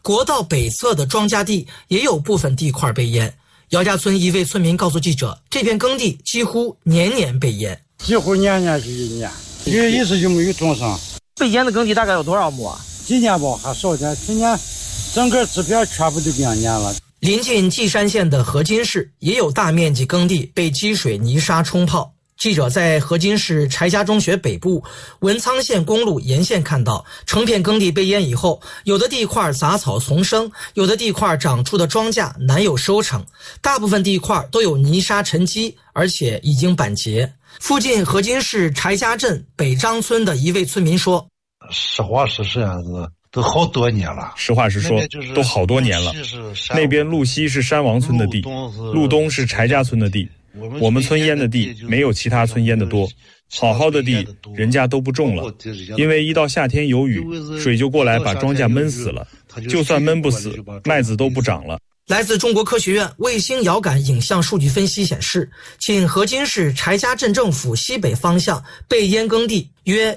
国道北侧的庄稼地也有部分地块被淹。姚家村一位村民告诉记者，这片耕地几乎年年被淹， 几乎年年是一年，因为一直就没有种上。 被淹的耕地大概有多少亩啊？ 今年吧还少点，去年整个这边全部都给淹了。 临近稷山县的河津市也有大面积耕地被积水泥沙冲泡。记者在河津市柴家中学北部文昌县公路沿线看到，成片耕地被淹以后，有的地块杂草丛生，有的地块长出的庄稼难有收成，大部分地块都有泥沙沉积，而且已经板结。附近河津市柴家镇北张村的一位村民说：“ 实话实说啊，都好多年了。 实话实说，都好多年了。那边路西是山王村的地，路东是柴家村的地。我们村淹的地没有其他村淹的多，好好的地人家都不种了，因为一到夏天有雨，水就过来把庄稼闷死了，就算闷不死，麦子都不长了。” 来自中国科学院卫星遥感影像数据分析显示，仅河津市柴家镇政府西北方向被淹耕地约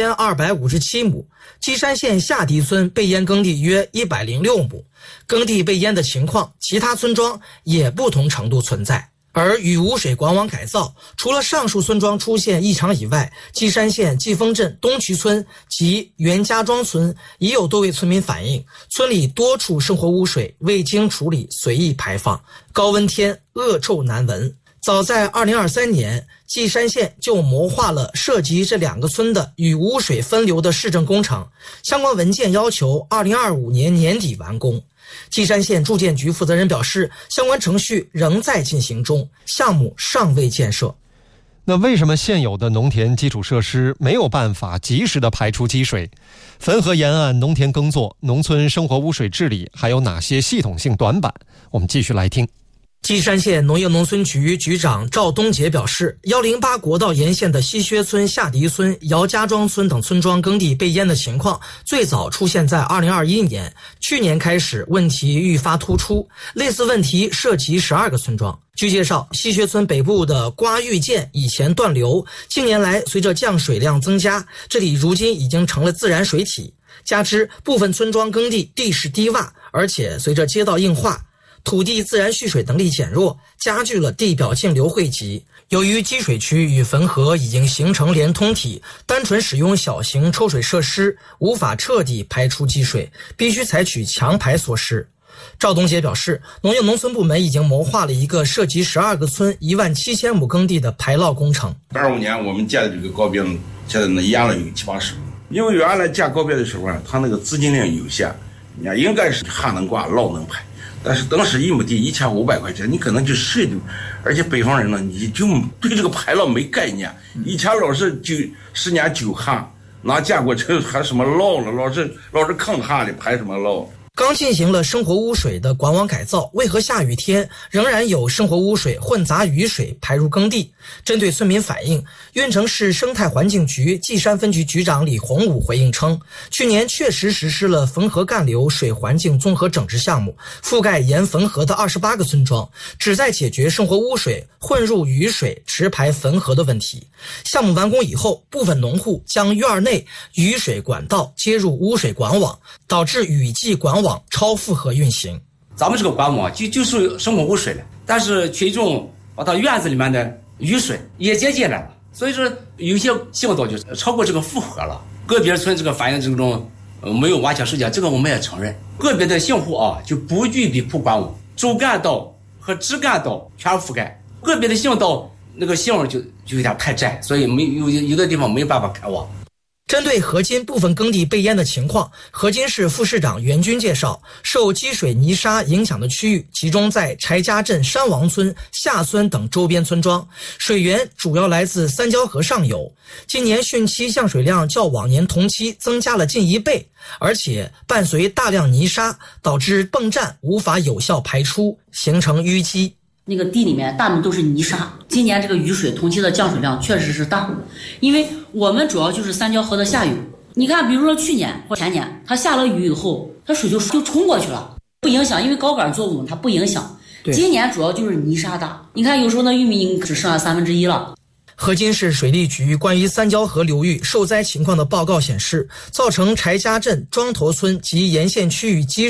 1257亩，稷山县下堤村被淹耕地约106亩。耕地被淹的情况，其他村庄也不同程度存在。而雨污水管网改造，除了上述村庄出现异常以外，稷山县季丰镇东渠村及袁家庄村也有多位村民反映，村里多处生活污水未经处理随意排放，高温天恶臭难闻。早在2023年，稷山县就谋划了涉及这两个村的雨污水分流的市政工程，相关文件要求2025年年底完工。稷山县住建局负责人表示，相关程序仍在进行中，项目尚未建设。 那为什么现有的农田基础设施没有办法及时的排出积水？汾河沿岸农田耕作、农村生活污水治理还有哪些系统性短板？我们继续来听。 稷山县农业农村局局长赵东杰表示，108国道沿线的西薛村、下堤村、姚家庄村等村庄耕地被淹的情况，最早出现在2021年，去年开始问题愈发突出，类似问题涉及12个村庄。据介绍，西薛村北部的瓜峪涧以前断流，近年来随着降水量增加，这里如今已经成了自然水体，加之部分村庄耕地地势低洼，而且随着街道硬化，土地自然蓄水能力减弱，加剧了地表径流汇集。由于积水区与汾河已经形成连通体，单纯使用小型抽水设施无法彻底排出积水，必须采取强排措施。赵东杰表示，农业农村部门已经谋划了一个涉及12个村17000亩耕地的排涝工程。 25年我们建的这个高别，现在能淹了有70-80。因为原来建高别的时候啊，它那个资金量有限，你看应该是旱能挂，涝能排。但是当时1亩地1500块钱，你可能就谁都，而且北方人呢，你就对这个排涝没概念。以前老是就10年9旱，哪见过这还什么涝了？老是抗旱的排什么涝？ 刚进行了生活污水的管网改造，为何下雨天仍然有生活污水混杂雨水排入耕地？针对村民反映，运城市生态环境局稷山分局局长李洪武回应称，去年确实实施了汾河干流水环境综合整治项目，覆盖沿汾河的28个村庄，旨在解决生活污水混入雨水直排汾河的问题。项目完工以后，部分农户将院内雨水管道接入污水管网，导致雨季管网超负荷运行。 咱们这个管网就属于生活污水了，但是群众把它院子里面的雨水也接进来了，所以说有些巷道就超过这个负荷了。个别村这个反映这种没有完全实践，这个我们也承认。个别的姓户啊就不具备铺管网，主干道和支干道全覆盖，个别的姓道那个姓就有点太窄，所以有的地方没有办法开网。 针对河津部分耕地被淹的情况，河津市副市长袁军介绍，受积水泥沙影响的区域集中在柴家镇山王村、下村等周边村庄，水源主要来自三交河上游。今年汛期降水量较往年同期增加了近1倍，而且伴随大量泥沙，导致泵站无法有效排出，形成淤积。 那个地里面大部分都是泥沙，今年这个雨水同期的降水量确实是大，因为我们主要就是三交河的下游。你看，比如说去年或前年，它下了雨以后，它水就冲过去了，不影响，因为高杆作物它不影响。今年主要就是泥沙大，你看有时候那玉米只剩下1/3了。 河津市水利局关于三交河流域受灾情况的报告显示，造成柴家镇、庄头村及沿线区域积